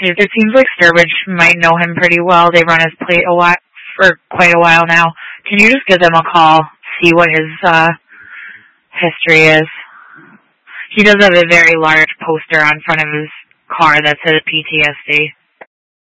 It seems like Sturbridge might know him pretty well. They run his plate for quite a while now. Can you just give them a call, see what his history is? He does have a very large poster on front of his car that says PTSD.